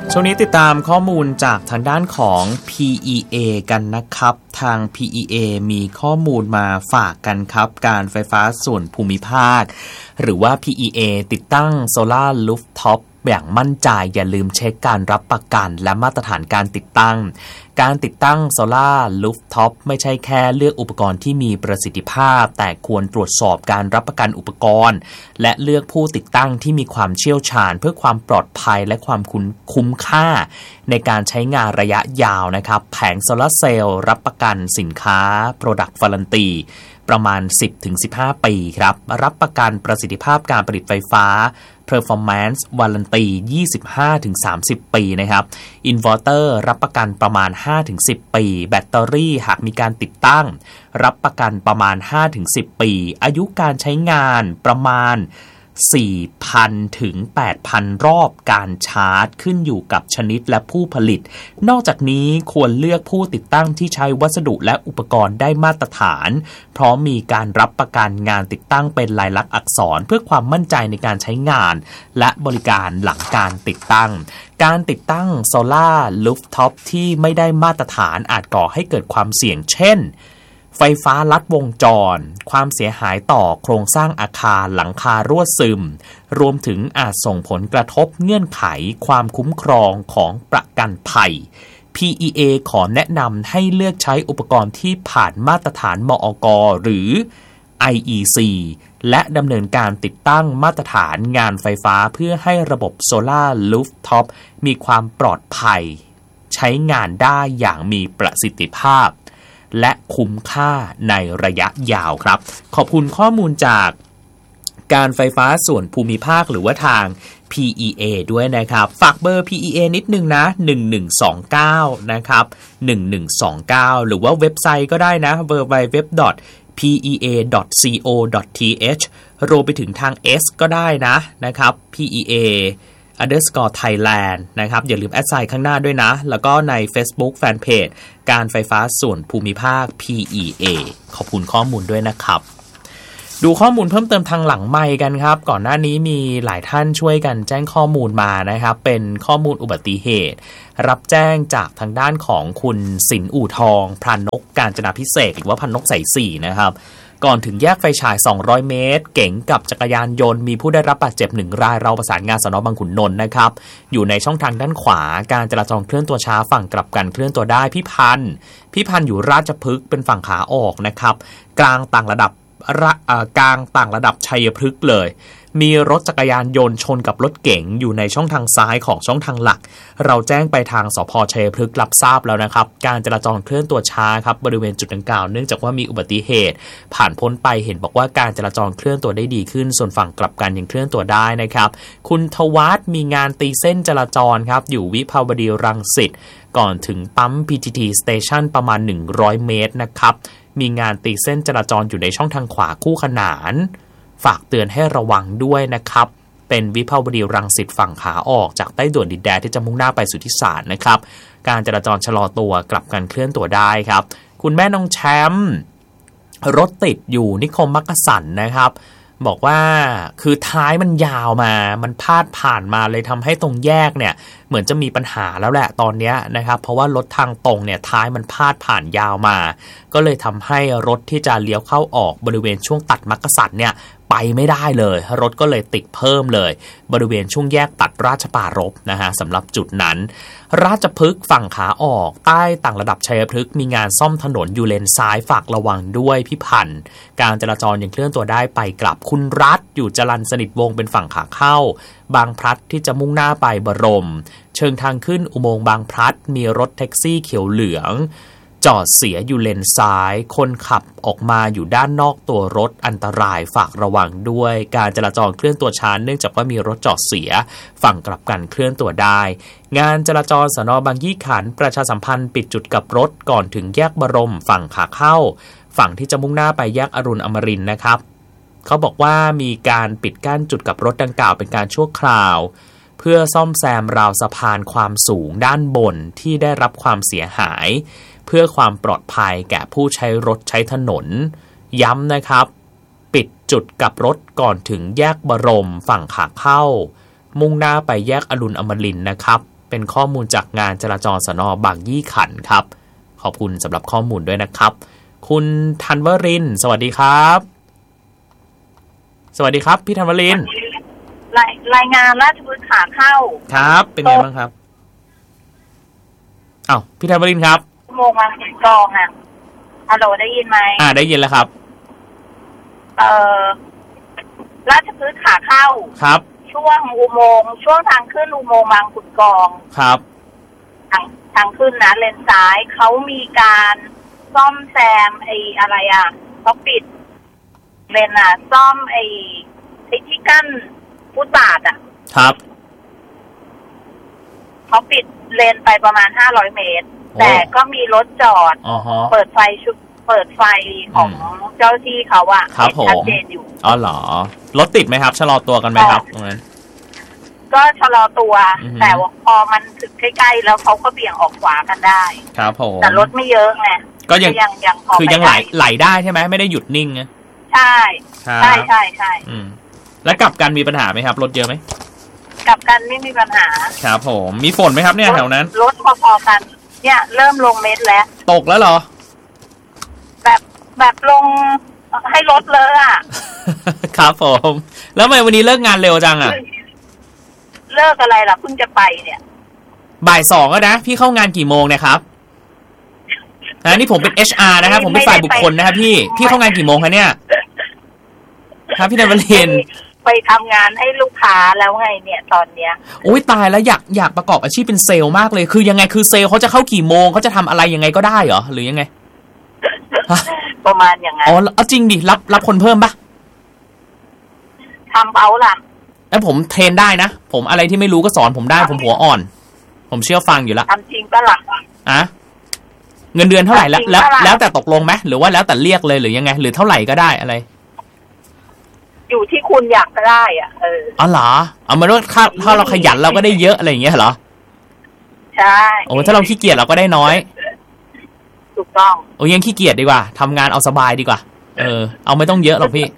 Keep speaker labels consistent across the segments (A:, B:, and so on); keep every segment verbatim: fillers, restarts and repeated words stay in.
A: ช่วงนี้ติดตามข้อมูลจากทางด้านของ พี อี เอ กันนะครับทาง พี อี เอ มีข้อมูลมาฝากกันครับการไฟฟ้าส่วนภูมิภาคหรือว่า พี อี เอ ติดตั้งโซลาร์รูฟท็อปอย่างมั่นใจอย่าลืมเช็คการรับประกันและมาตรฐานการติดตั้งการติดตั้งโซลาร์รูฟท็อปไม่ใช่แค่เลือกอุปกรณ์ที่มีประสิทธิภาพแต่ควรตรวจสอบการรับประกันอุปกรณ์และเลือกผู้ติดตั้งที่มีความเชี่ยวชาญเพื่อความปลอดภัยและความคุ้มค่าในการใช้งานระยะยาวนะครับแผงโซลาร์เซลล์รับประกันสินค้า Product Warranty ประมาณ สิบถึงสิบห้า ปีครับรับประกันประสิทธิภาพการผลิตไฟฟ้าPerformance Warranty ยี่สิบห้าถึงสามสิบ ปีนะครับ Inverter รับประกันประมาณ ห้าถึงสิบ ปีแบตเตอรี่หากมีการติดตั้งรับประกันประมาณ ห้าถึงสิบ ปีอายุการใช้งานประมาณ สี่พัน ถึง แปดพัน รอบการชาร์จขึ้นอยู่กับชนิดและผู้ผลิตนอกจากนี้ควรเลือกผู้ติดตั้งที่ใช้วัสดุและอุปกรณ์ได้มาตรฐานพร้อมมีการรับประกันงานติดตั้งเป็นลายลักษณ์อักษรเพื่อความมั่นใจในการใช้งานและบริการหลังการติดตั้งการติดตั้งโซลาร์รูฟท็อปที่ไม่ได้มาตรฐานอาจก่อให้เกิดความเสี่ยงเช่นไฟฟ้าลัดวงจรความเสียหายต่อโครงสร้างอาคารหลังคารั่วซึมรวมถึงอาจส่งผลกระทบเงื่อนไขความคุ้มครองของประกันภัย พี อี เอ ขอแนะนำให้เลือกใช้อุปกรณ์ที่ผ่านมาตรฐานมอก.หรือ ไอ อี ซี และดำเนินการติดตั้งมาตรฐานงานไฟฟ้าเพื่อให้ระบบโซลาร์รูฟท็อปมีความปลอดภัยใช้งานได้อย่างมีประสิทธิภาพและคุ้มค่าในระยะยาวครับขอบคุณข้อมูลจากการไฟฟ้าส่วนภูมิภาคหรือว่าทาง พี อี เอ ด้วยนะครับฝากเบอร์ พี อี เอ นิดนึงนะหนึ่งหนึ่งสองเก้านะครับหนึ่งหนึ่งสองเก้าหรือว่าเว็บไซต์ก็ได้นะ ดับเบิลยู ดับเบิลยู ดับเบิลยู ดอท พี อี เอ ดอท ซี โอ ดอท ที เอช รวมไปถึงทาง S ก็ได้นะนะครับ พี อี เอunderscore Thailand นะครับอย่าลืมแอดไซน์ข้างหน้าด้วยนะแล้วก็ใน Facebook Fanpage การไฟฟ้าส่วนภูมิภาค พี อี เอ ขอบคุณข้อมูลด้วยนะครับดูข้อมูลเพิ่มเติมทางหลังไมค์กันครับก่อนหน้านี้มีหลายท่านช่วยกันแจ้งข้อมูลมานะครับเป็นข้อมูลอุบัติเหตุรับแจ้งจากทางด้านของคุณสินอู่ทองพรานกกาญจนาภิเษกหรือว่าพรานกสายสี่นะครับก่อนถึงแยกไฟฉายสองร้อยเมตรเก๋งกับจักรยานยนต์มีผู้ได้รับบาดเจ็บหนึ่งรายเราประสานงานสน.บางขุนนนท์นะครับอยู่ในช่องทางด้านขวาการจราจรเคลื่อนตัวช้าฝั่งกลับกันเคลื่อนตัวได้พี่พันธ์พี่พันธ์อยู่ราชพฤกษ์เป็นฝั่งขาออกนะครับกลางต่างระดับกลางต่างระดับชัยพฤกษ์เลยมีรถจักรยานยนต์ชนกับรถเก๋งอยู่ในช่องทางซ้ายของช่องทางหลักเราแจ้งไปทางสภ.ชัยพฤกษ์รับทราบแล้วนะครับการจราจรเคลื่อนตัวช้าครับบริเวณจุดดังกล่าวเนื่องจากว่ามีอุบัติเหตุผ่านพ้นไปเห็นบอกว่าการจราจรเคลื่อนตัวได้ดีขึ้นส่วนฝั่งกลับกันยังเคลื่อนตัวได้นะครับคุณทวัฒน์มีงานตีเส้นจราจรครับอยู่วิภาวดีรังสิตก่อนถึงปั๊ม พี ที ที Station ประมาณหนึ่งร้อยเมตรนะครับมีงานตีเส้นจราจรอยู่ในช่องทางขวาคู่ขนานฝากเตือนให้ระวังด้วยนะครับเป็นวิภาวดีรังสิตฝั่งขาออกจากใต้ด่วนดินแดงที่จะมุ่งหน้าไปสุทธิสารนะครับการจราจรชะลอตัวกลับกันเคลื่อนตัวได้ครับคุณแม่น้องแชมป์รถติดอยู่นิคมมักกะสันนะครับบอกว่าคือท้ายมันยาวมามันพาดผ่านมาเลยทำให้ตรงแยกเนี่ยเหมือนจะมีปัญหาแล้วแหละตอนนี้นะครับเพราะว่ารถทางตรงเนี่ยท้ายมันพาดผ่านยาวมาก็เลยทำให้รถที่จะเลี้ยวเข้าออกบริเวณช่วงตัดมักกะสันเนี่ยไปไม่ได้เลยรถก็เลยติดเพิ่มเลยบริเวณช่วงแยกตัดราชปรารภนะฮะสำหรับจุดนั้นราชพฤกษ์ฝั่งขาออกใต้ต่างระดับชัยพฤกษ์มีงานซ่อมถนนอยู่เลนซ้ายฝากระวังด้วยพี่พันธ์การจราจรยังเคลื่อนตัวได้ไปกลับคุณรัฐอยู่จรัญสนิทวงศ์เป็นฝั่งขาเข้าบางพลัดที่จะมุ่งหน้าไปบรมเชิงทางขึ้นอุโมงค์บางพลัดมีรถแท็กซี่เขียวเหลืองจอดเสียอยู่เลนซ้ายคนขับออกมาอยู่ด้านนอกตัวรถอันตรายฝากระวังด้วยการจราจรเคลื่อนตัวช้าเนื่องจากว่ามีรถจอดเสียฝั่งกลับกันเคลื่อนตัวได้งานจราจรสน.บางยี่ขันธ์ประชาสัมพันธ์ปิดจุดกลับรถก่อนถึงแยกบรมฝั่งขาเข้าฝั่งที่จะมุ่งหน้าไปแยกอรุณอมรินทร์นะครับเขาบอกว่ามีการปิดกั้นจุดกลับรถดังกล่าวเป็นการชั่วคราวเพื่อซ่อมแซมราวสะพานความสูงด้านบนที่ได้รับความเสียหายเพื่อความปลอดภัยแก่ผู้ใช้รถใช้ถนนย้ำนะครับปิดจุดกลับรถก่อนถึงแยกบรมฝั่งขาเข้ามุ่งหน้าไปแยกอรุณอมรินทร์นะครับเป็นข้อมูลจากงานจราจรสน.บางยี่ขันธ์ครับขอบคุณสำหรับข้อมูลด้วยนะครับคุณธันวรินทร์สวัสดีครับสวัสดีครับพี่ธันวรินทร์
B: รายรายงานราชบุรีขาเข้า
A: ครับเป็นไงบ้างครับอ้าวพี่ธันวรินทร์ครับ
B: โมงมาถึงกองอ่ะฮัลโหลได้ยินไหม
A: อ่าได้ยินแล้วครับ
B: เอ่อราชพฤกษ์ขาเข้า
A: ครับ
B: ช่วงอุโมงค์ช่วงทางขึ้นอุโมงค์บางขุนกอง
A: ครับ
B: ทางทางขึ้นนะเลนซ้ายเขามีการซ่อมแซมไอ้อะไรอ่ะเขาปิดเลนอ่ะซ่อมไอ้ไอ้ที่กั้นฟุตบาทอ่ะ
A: ครับ
B: เขาปิดเลนไปประมาณห้าร้อยเมตรแต่ก็มีรถจอด
A: uh-huh.
B: เปิดไฟชุดเปิดไฟของเจ้าที่เขาอะชัดเจนอยู่
A: อ๋อเหรอรถติดไหมครับชะลอตัวกันไหมครับตรงนั้น
B: ก็ชะลอตัว uh-huh. แต่พอมันถึงใกล้ๆแล้วเขาก็เบี่ยงออกขวากันได้
A: ครับผม
B: แต่รถไม่เยอะไง
A: ก็ยังยังยังคือยังไหลไหลได้ใช่ไหมไม่ได้หยุดนิ่งนะ
B: ใช่ใช่ใช่ใช่
A: แล้วกลับกันมีปัญหาไหมครับรถเยอะไหม
B: กลับกันไม่มีปัญหา
A: ครับผมมีฝนไหมครับเนี่ยแถวนั้น
B: รถพอๆกันเนี่ยเริ่มลงเม็ดแล้ว
A: ตกแล้วเหรอ
B: แบบแบบลงให้รถเลยอ่ะ
A: ครับผมแล้วทำไมวันนี้เลิกงานเร็วจังอ่ะ
B: เลิกอะไรล่ะเพิ่งจะไปเนี่ย
A: บ่ายสองแล้วนะพี่เข้างานกี่โมงเนี่ยครับนะนี่ผมเป็น เอช อาร์ นะครับผมเป็นฝ่ายบุคคลนะครับพี่พี่เข้างานกี่โมงคะเนี่ยครับพี่ธันวรินทร์
B: ไปทำงานให้ลูกค้าแล้วไงเนี่ยตอนเนี้ย
A: โอ้ยตายแล้วอยากอยากประกอบอาชีพเป็นเซลล์มากเลยคือยังไงคือเซลล์เขาจะเข้ากี่โมงเขาจะทำอะไรยังไงก็ได้เหรอหรือยังไง
B: ประมาณอย่างไง
A: อ๋อเอาจริงดิรับรับคนเพิ่มปะ
B: ทำเอาล่ะ
A: แล้วผมเทรนได้นะผมอะไรที่ไม่รู้ก็สอนผมได้ผมหัวอ่อนผมเชื่อฟังอยู่แล้ว
B: ทำจริงปะล่ะ
A: อะเงินเดือนเท่าไหร่แล้วแล้วแล้วแต่ตกลงไหมหรือว่าแล้วแต่เรียกเลยหรือยังไงหรือเท่าไหร่ก็ได้อะไร
B: อยู่ที่คุณอยากได้อ่ะเออ
A: อ๋อเหรอเอามาว่าถ้าถ้าเราขยันเราก็ได้เยอะอะไรอย่างเงี้ยเหรอ
B: ใช่
A: โอ้ถ้าเราขี้เกียจเราก็ได้น้อย
B: ถูกต้อง
A: โอ้ยังขี้เกียจดีกว่าทำงานเอาสบายดีกว่าเออเอาไม่ต้องเยอะหรอกพี่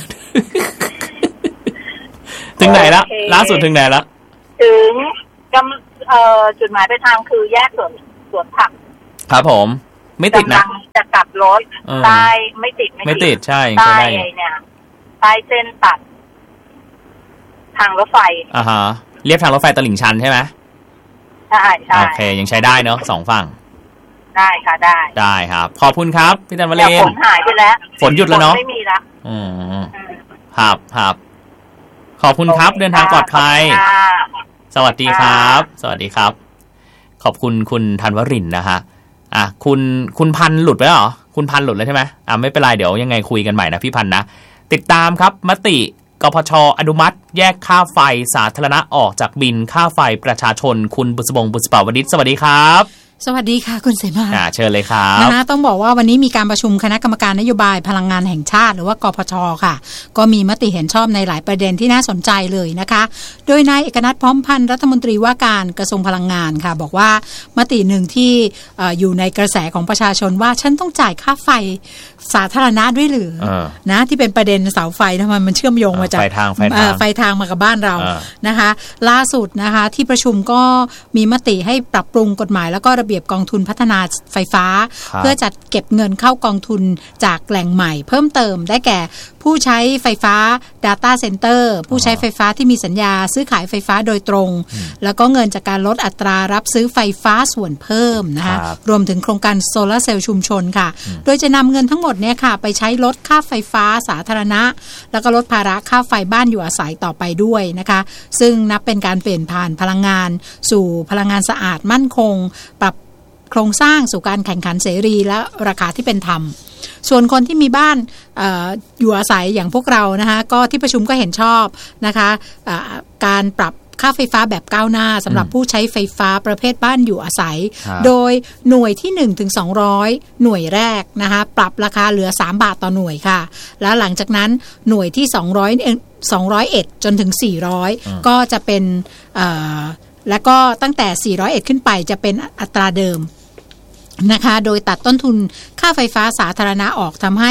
A: ถึงไหนแล้วล่าสุดถึงไหนแล้ว
B: ถึงกำเอ่อจุดหมายปลายทางคือแยกสวนสวนผัก
A: ครับผมไม่ติดนะ
B: จะกลับรถใต้ไม่ติด
A: ไม่ติดใช่
B: ใต้เนี่ยใต้เส้นตัดทางรถไฟ
A: อ่าฮะเรียบทางรถไฟตลิ่งชันใช่ไหม
B: ใช่ใช่
A: โอเคยังใช้ได้เนอะสองฝั่ง
B: ได้ค่ะได้
A: ได้ครับขอบคุณครับพี่ธันวรินทร์
B: ฝนหายไปแล้ว
A: ฝนหยุดแล้วเนาะ
B: ไม่มีละ
A: อืมครับครับขอบคุณครับเดินทางปลอดภัยสวัสดีครับสวัสดีครับขอบคุณคุณธันวรินทร์นะฮะอ่ะคุณคุณพันหลุดไปแล้วเหรอคุณพันหลุดแล้วใช่ไหมอ่ะไม่เป็นไรเดี๋ยวยังไงคุยกันใหม่นะพี่พันนะติดตามครับมติกพช.อนุมัติแยกค่าไฟสาธารณะออกจากบินค่าไฟประชาชนคุณบุษบงบุษปาวนิชสวัสดีครับ
C: สวัสดีค่ะคุณเสมา
A: อ่าเชิญเลยครับ
C: นะคะต้องบอกว่าวันนี้มีการประชุมคณะกรรมการนโยบายพลังงานแห่งชาติหรือว่ากพช.ค่ะก็มีมติเห็นชอบในหลายประเด็นที่น่าสนใจเลยนะคะโดยนายเอกนัทพร้อมพันธ์รัฐมนตรีว่าการกระทรวงพลังงานค่ะบอกว่ามติหนึ่งที่ออยู่ในกระแสของประชาชนว่าฉันต้องจ่ายค่าไฟสาธารณะด้วยหรือนะที่เป็นประเด็นเสาไฟทำไมมันเชื่อมโยงมาจาก
A: ไฟทางไฟทาง
C: ไฟทางมากับบ้านเรานะคะล่าสุดนะคะที่ประชุมก็มีมติให้ปรับปรุงกฎหมายแล้วก็ระเบียบกองทุนพัฒนาไฟฟ้าเพื่อจัดเก็บเงินเข้ากองทุนจากแหล่งใหม่เพิ่มเติมได้แก่ผู้ใช้ไฟฟ้า Data Center ผู้ใช้ไฟฟ้าที่มีสัญญาซื้อขายไฟฟ้าโดยตรงแล้วก็เงินจากการลดอัตรารับซื้อไฟฟ้าส่วนเพิ่มนะคะรวมถึงโครงการโซลาร์เซลล์ชุมชนค่ะโดยจะนำเงินทั้งหมดเนี่ยค่ะไปใช้ลดค่าไฟฟ้าสาธารณะแล้วก็ลดภาระค่าไฟบ้านอยู่อาศัยต่อไปด้วยนะคะซึ่งนับเป็นการเปลี่ยนผ่านพลังงานสู่พลังงานสะอาดมั่นคงปรับโครงสร้างสู่การแข่งขันเสรีและราคาที่เป็นธรรมส่วนคนที่มีบ้าน อ, อยู่อาศัยอย่างพวกเรานะคะก็ที่ประชุมก็เห็นชอบนะคะการปรับค่าไฟฟ้าแบบก้าวหน้าสำหรับผู้ใช้ไฟฟ้าประเภทบ้านอยู่อาศัยโดยหน่วยที่ หนึ่งถึงสองร้อย หน่วยแรกนะคะปรับราคาเหลือสามบาทต่อหน่วยค่ะแล้วหลังจากนั้นหน่วยที่สองร้อย สองร้อยเอ็ดจนถึงสี่ร้อยก็จะเป็นแล้วก็ตั้งแต่สี่ร้อยเอ็ดขึ้นไปจะเป็นอัตราเดิมนะคะโดยตัดต้นทุนค่าไฟฟ้าสาธารณะออกทำให้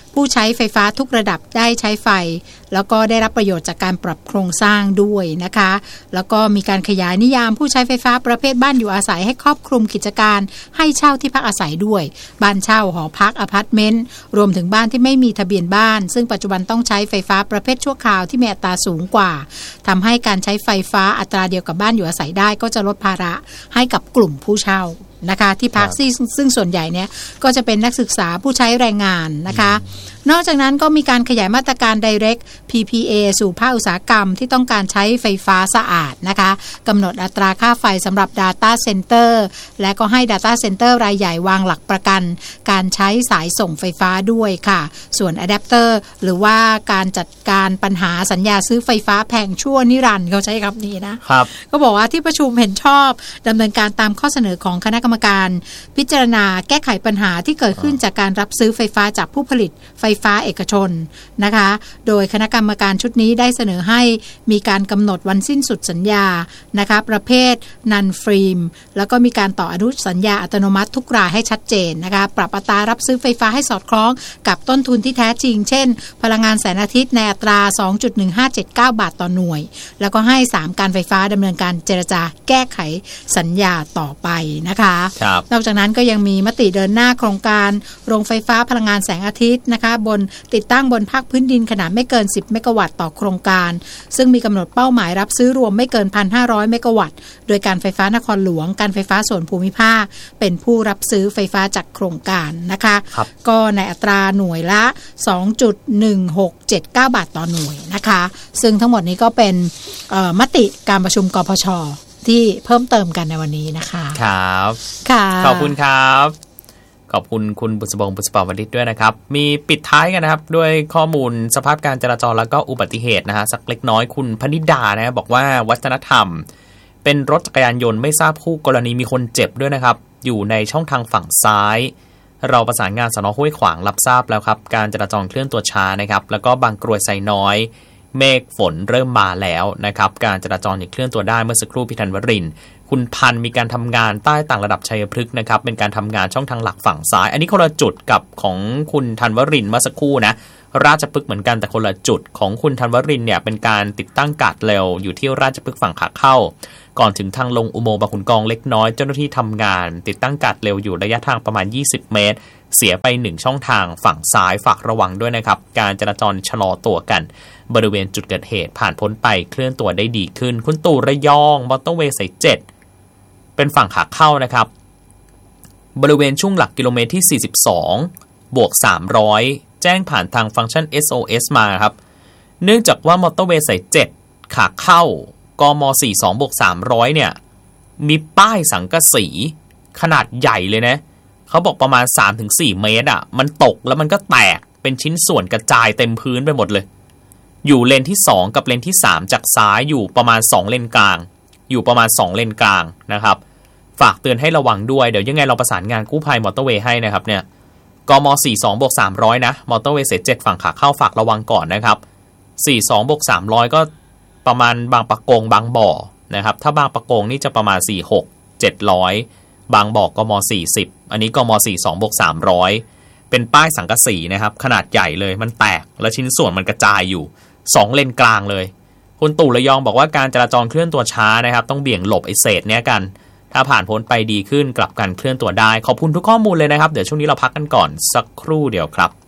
C: ผู้ใช้ไฟฟ้าทุกระดับได้ใช้ไฟแล้วก็ได้รับประโยชน์จากการปรับโครงสร้างด้วยนะคะแล้วก็มีการขยายนิยามผู้ใช้ไฟฟ้าประเภทบ้านอยู่อาศัยให้ครอบคลุมกิจการให้เช่าที่พักอาศัยด้วยบ้านเช่าหอพักอพาร์ตเมนต์รวมถึงบ้านที่ไม่มีทะเบียนบ้านซึ่งปัจจุบันต้องใช้ไฟฟ้าประเภทชั่วคราวที่มีอัตราสูงกว่าทำให้การใช้ไฟฟ้าอัตราเดียวกับบ้านอยู่อาศัยได้ก็จะลดภาระให้กับกลุ่มผู้เช่านะคะที่พักที่ซึ่งส่วนใหญ่เนี่ยก็จะเป็นนักศึกษาผู้ใช้แรงงานนะคะนอกจากนั้นก็มีการขยายมาตรการ Direct พี พี เอ สู่ภาคอุตสาหกรรมที่ต้องการใช้ไฟฟ้าสะอาดนะคะกำหนดอัตราค่าไฟสำหรับ Data Center และก็ให้ Data Center รายใหญ่วางหลักประกันการใช้สายส่งไฟฟ้าด้วยค่ะส่วน Adapter หรือว่าการจัดการปัญหาสัญญาซื้อไฟฟ้าแพงชั่วนิรันดร์เขาใช้คำนี้นะครับก็บอกว่าที่ประชุมเห็นชอบดำเนินการตามข้อเสนอของคณะกรรมการพิจารณาแก้ไขปัญหาที่เกิดขึ้นจากการรับซื้อไฟฟ้าจากผู้ผลิตไฟฟ้าเอกชนนะคะโดยคณะกรรมการชุดนี้ได้เสนอให้มีการกำหนดวันสิ้นสุดสัญญานะคะประเภทนันฟรีมแล้วก็มีการต่ออนุสัญญาอัตโนมัติทุกรายให้ชัดเจนนะคะปรับอัตรารับซื้อไฟฟ้าให้สอดคล้องกับต้นทุนที่แท้จริงเช่นพลังงานแสงอาทิตย์ในอัตรา สองจุดหนึ่งห้าเจ็ดเก้า บาทต่อหน่วยแล้วก็ให้สามการไฟฟ้าดำเนินการเจรจาแก้ไขสัญญาต่อไปนะคะนอกจากนั้นก็ยังมีมติเดินหน้าโครงการโรงไฟฟ้าพลังงานแสงอาทิตย์นะคะบนติดตั้งบนภาคพื้นดินขนาดไม่เกินสิบเมกะวัตต์ต่อโครงการซึ่งมีกำหนดเป้าหมายรับซื้อรวมไม่เกิน หนึ่งพันห้าร้อย เมกะวัตต์โดยการไฟฟ้านครหลวงการไฟฟ้าส่วนภูมิภาคเป็นผู้รับซื้อไฟฟ้าจากโครงการนะคะก็ในอัตราหน่วยละ สองจุดหนึ่งหกเจ็ดเก้า บาทต่อหน่วยนะคะซึ่งทั้งหมดนี้ก็เป็นมติการประชุมกพช.ที่เพิ่มเติมกันในวันนี้นะคะ
A: ครับ
C: ค่ะ
A: ขอบคุณครับขอบคุณคุณบุษบงบุษปวณิชด้วยนะครับมีปิดท้ายกันนะครับด้วยข้อมูลสภาพการจราจรแล้วก็อุบัติเหตุนะฮะสักเล็กน้อยคุณพนิดานะบอกว่าวัฒนธรรมเป็นรถจักรยานยนต์ไม่ทราบคู่กรณีมีคนเจ็บด้วยนะครับอยู่ในช่องทางฝั่งซ้ายเราประสานงานสน.ห้วยขวางรับทราบแล้วครับการจราจรเคลื่อนตัวช้านะครับแล้วก็บางกรวยไซน้อยเมฆฝนเริ่มมาแล้วนะครับการจราจรยังเคลื่อนตัวได้เมื่อสักครู่พิธันวรินทร์คุณพันมีการทำงานใต้ต่างระดับชัยพฤกษ์นะครับเป็นการทำงานช่องทางหลักฝั่งซ้ายอันนี้คนละจุดกับของคุณธันวรินทร์เมื่อสักครู่นะราชพฤกษ์เหมือนกันแต่คนละจุดของคุณธันวรินทร์เนี่ยเป็นการติดตั้งกาดเร็วอยู่ที่ราชพฤกษ์ฝั่งขาเข้าก่อนถึงทางลงอุโมงค์บางขุนกองเล็กน้อยเจ้าหน้าที่ทำงานติดตั้งกาดเร็วอยู่ระยะทางประมาณยี่สิบเมตรเสียไปหนึ่งช่องทางฝั่งซ้ายฝากระวังด้วยนะครับการจราจรชะลอตัวกันบริเวณจุดเกิดเหตุผ่านพ้นไปเคลื่อนตัวได้ดีขึ้นคุณตู่ระยองมอเตอร์เวย์สายเจ็ดเป็นฝั่งขาเข้านะครับบริเวณช่วงหลักกิโลเมตรที่สี่สิบสองบวกสามร้อยแจ้งผ่านทางฟังก์ชัน เอส โอ เอส มาครับเนื่องจากว่ามอเตอร์เวย์สายเจ็ดขาเข้ากมสี่สิบสองบวกสามร้อยเนี่ยมีป้ายสังกะสีขนาดใหญ่เลยนะเขาบอกประมาณ สามถึงสี่ เมตรอ่ะมันตกแล้วมันก็แตกเป็นชิ้นส่วนกระจายเต็มพื้นไปหมดเลยอยู่เลนที่สองกับเลนที่สามจากซ้ายอยู่ประมาณสองเลนกลางอยู่ประมาณสองเลนกลางนะครับฝากเตือนให้ระวังด้วยเดี๋ยวยังไงเราประสานงานกู้ภัยมอเตอร์เวย์ให้นะครับเนี่ยกมสี่สิบสองบวกสามร้อยนะมอเตอร์เวย์เสเจ็ดฝั่งขาเข้าฝากระวังก่อนนะครับสี่สิบสองบวกสามร้อยก็ประมาณบางปะกงบางบ่อนะครับถ้าบางปะกงนี่จะประมาณสี่สิบหก เจ็ดร้อยบางบ่อกมสี่สิบอันนี้กมสี่สิบสองบวกสามร้อยเป็นป้ายสังกะสีนะครับขนาดใหญ่เลยมันแตกและชิ้นส่วนมันกระจายอยู่สองเลนกลางเลยคุณตู่ระยองบอกว่าการจราจรเคลื่อนตัวช้านะครับต้องเบี่ยงหลบไอ้เศษเนี้ยกันถ้าผ่านพ้นไปดีขึ้นกลับกันเคลื่อนตัวได้ขอบคุณทุกข้อมูลเลยนะครับเดี๋ยวช่วงนี้เราพักกันก่อนสักครู่เดียวครับ